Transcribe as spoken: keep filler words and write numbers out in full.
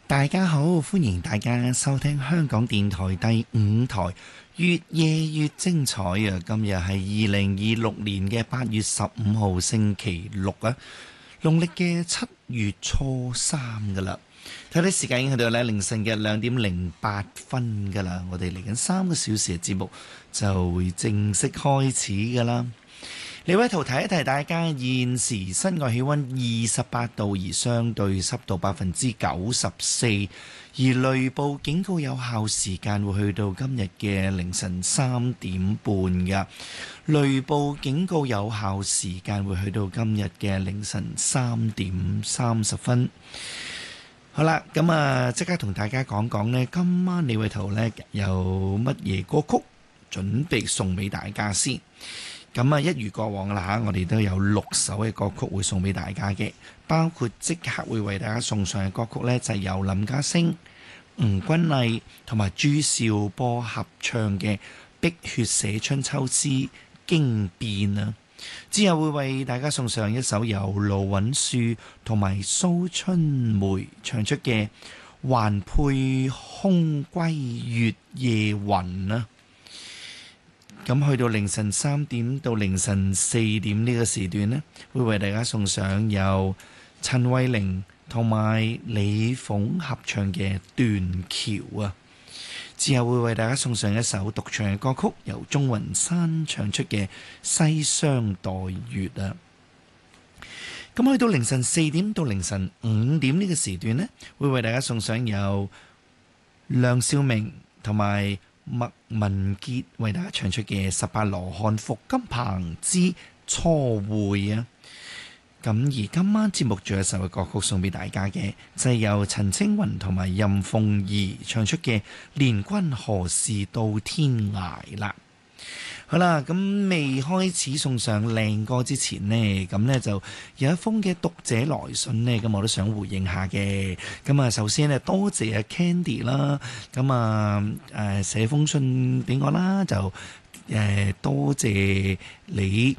大家好，歡迎大家收聽香港電台第五台，越夜越精彩啊！今日係二零二六年嘅八月十五號星期六啊，農曆嘅七月初三噶啦。睇睇時間已經去到咧凌晨嘅兩點零八分噶啦，我哋嚟緊三個小時嘅節目就會正式開始噶啦。呢位圖提一提大家，現時室外氣溫二十八度，而相對濕度百分之九十四，而雷暴警告有效時間會去到今日嘅凌晨三點半㗎。雷暴警告有效時間會去到今日嘅凌晨三點三十分。好啦，咁啊，即刻同大家講講呢，今晚呢位圖呢有乜嘢歌曲準備送俾大家先。咁啊，一如過往啦嚇，我哋都有六首嘅歌曲會送俾大家嘅，包括即刻會為大家送上嘅歌曲呢，就係由林家聲、吳君麗同埋朱兆波合唱嘅《碧血寫春秋詩經變》啊。之後會為大家送上一首由盧允樹同埋蘇春梅唱出嘅《還配空歸月夜雲》啊。咁去到凌晨三點到凌晨四點呢個時段呢，會為大家送上由陳慧玲同埋李鳳合唱嘅《斷橋》啊。之後會為大家送上一首獨唱嘅歌曲，由鍾雲山唱出嘅《西廂待月》啊。咁去到凌晨四點到凌晨五點呢個時段呢，會為大家送上由梁少明同埋麥文傑為大家唱出嘅《十八羅漢伏金鵬之初會》啊。咁而今晚節目仲有一首嘅歌曲送俾大家嘅，就係由陳清雲同埋任鳳儀唱出嘅《連君何時到天涯》啦。好啦，咁未開始送上靚歌之前呢，咁呢就有一封嘅讀者來信呢，咁我都想回應下嘅。咁啊，首先呢，多謝阿 Candy 啦，咁啊誒寫封信俾我啦，就誒多謝你